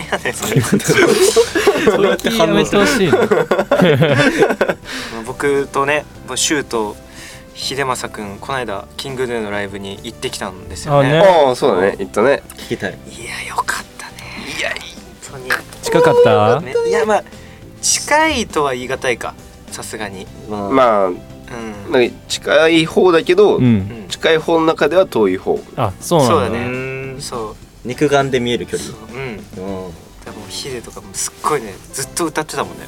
やねんそれそうやって反応してほしいの僕とねシューと秀政くんこの間キングヌーのライブに行ってきたんですよね。 ああそうだね行ったね。 聞きたい。 いやよかったね。いや本当に近かった、 ね、いやまあ近いとは言い難いかさすがに。 まあ、 うん、 なんか近い方だけど、 うん近い方の中では遠い方。 あそうなんだ。 そうだね。そう肉眼で見える距離。 そううん。でうんもヒデとかもすっごいねずっと歌ってたもんね。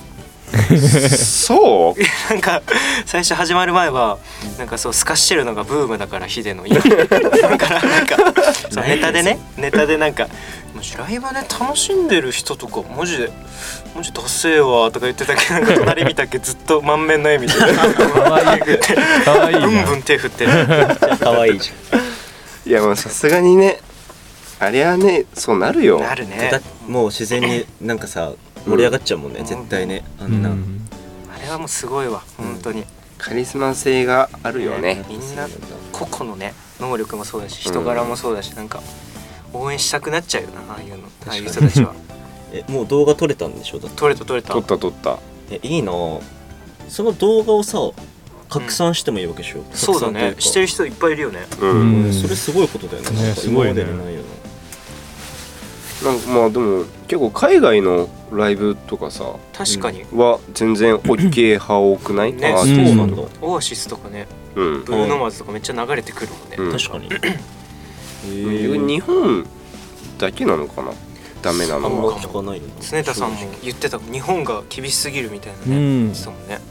そうなんか最初始まる前はなんかそうスカしてるのがブームだからヒデの今だからなんかそうネタでなんかマジライブで楽しんでる人とかマジダセーわとか言ってたけどなんか隣見たっけずっと満面の笑みでかわいいかわいいな。 ブンブン手振ってる。 可愛いじいやもうさすがにねあれはねそうなるよ。 なるねゃん。だもう自然になんかさ盛り上がっちゃうもんね、絶対ねあんな。 あれはもうすごいわ本当に。 カリスマ性があるよね。 みんな個々のね能力もそうだし人柄もそうだしなんか応援したくなっちゃうよなああいう人たちは。 もう動画撮れたんでしょだって。 撮れた撮ったいいなぁ。その動画をさ拡散してもいいわけでしょ。 そうだねしてる人いっぱいいるよね。 それすごいことだよね。なんか今までにないよなんかまあでも結構海外のライブとかさ確かには全然 OK 派多くない？ ねな。 アーティストそうなんだ。 オアシスとかねうんブルーノマーズとかめっちゃ流れてくるもんね。 うん確かに。 日本だけなのかなダメなあんまのは。 聞かないよな。 常田さんも言ってたもん日本が厳しすぎるみたいなねうん言ってたもんね。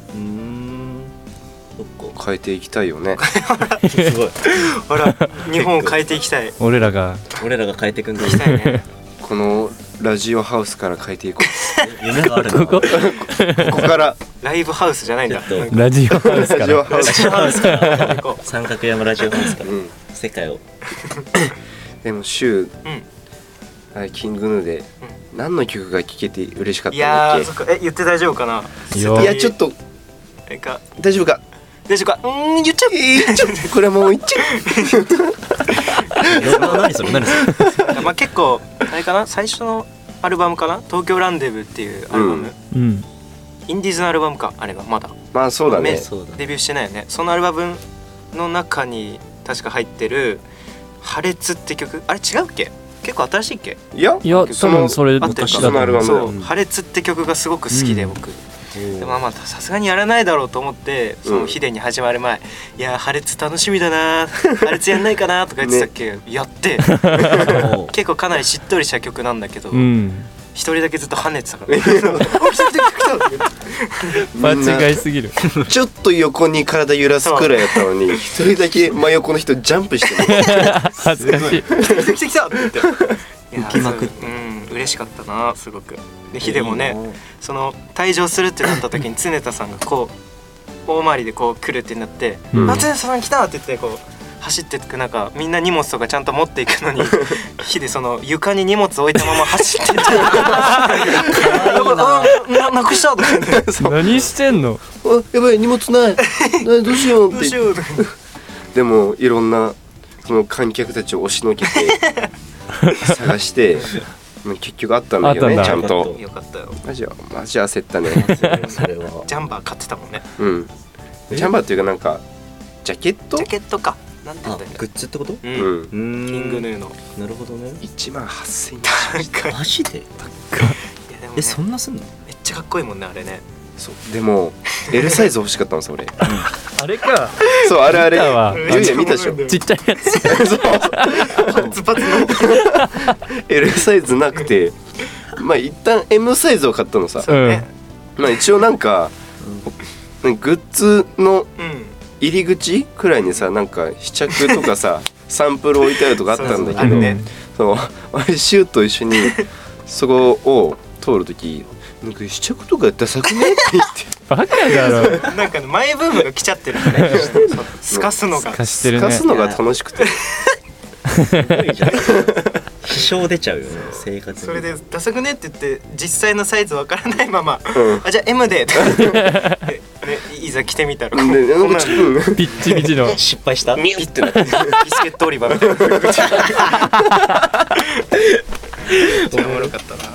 そっか。 変えていきたいよね。 すごい。 ほら日本を変えていきたい。 俺らが俺らが変えてくんだ。 いきたいね。 このラジオハウスから変えていこ夢があるな。 ここう。ここからライブハウスじゃないんだ。 ちょっとラジオハウスかラジオらハウス。 ハウスから行こ三角山ラジオハウスからうん世界を。 でも週う。うん。 あれキングヌーで何の曲が聴けて嬉しかっいたんだっやそっか言って大丈夫かな。 いやけ？いやちょっとなんか大丈夫か？ 大丈夫か。言っちゃう。 ちょっとこれもう言っちゃ何それ何それ。 まあ結構あれかな最初のアルバムかな東京ランデブっていうアルバム、 うんインディーズのアルバムかあれはまだう。まあそうだね。 そうだね。 デビューしてないよね。そのアルバムの中に確か入ってる破裂って曲あれ違うっけ結構新しいっけいやいや多分それ合ってる昔かだと思う。 そう破裂って曲がすごく好きでうん僕、でもまあさすがにやらないだろうと思ってそのヒデに始まる前、いや破裂楽しみだな破裂やんないかなとか言ってたっけ、やって結構かなりしっとりした曲なんだけど、 うん一人だけずっと跳ねてたから間違いすぎる。 ちょっと横に体揺らすくらいやったのに一人だけ真横の人ジャンプしてる。 恥ずかしい。 来てきたって言って浮きまくって嬉しかったなすごく。でヒデもねその退場するってなった時に常田さんがこう大回りでこう来るってなって「 うんあ常田さん来た!」って言ってこう走ってく中みんな荷物とかちゃんと持っていくのにヒデその床に荷物置いたまま走ってってなくしたとか言って何してんの？ あやばい荷物ないどうしようってどうしようとかでもいろんなその観客たちを押しのけて探して結局あったんだよあったんだねちゃんと。 よかったよ。 マジ焦ったね。 それは。 ジャンバー買ってたもんね。 うんジャンバーっていうかなんかジャケットジャケットかなんて言あうんだっけグッズってこと？ うんうんキングヌーのなるほどね。 18,000円。 なんかいマジで？ やでもねそんなすんの？ めっちゃかっこいいもんねあれね。 そうでも L サイズ欲しかったんです俺。 あれか。 そうあれあれ見たわゆうや見たでしょ。 ちっちゃいやつ。 パツパツの L サイズなくてまあ一旦 M サイズを買ったのさ。 うん。 まあ一応なんかグッズのうん入り口くらいにさなんか試着とかさサンプル置いてあるとかあったんだけどあるね。 そうあれシューと一緒にそこを通るときなんか試着とかダサくねって言ってバカだろ。 なんかねマイブームが来ちゃってるんだね。そうすかすのが。 貸してるねすかす。のが楽しくてすごいじゃん。支障出ちゃうよね生活に。 それでダサくねって言って実際のサイズわからないまま、 うんあじゃあ M でとか言ってねいざ着てみたらこんでなんかなちょっとピッチピチの。 失敗した？ ミュッてなってビスケットオリバーみたいな。めっちゃおもろかったな。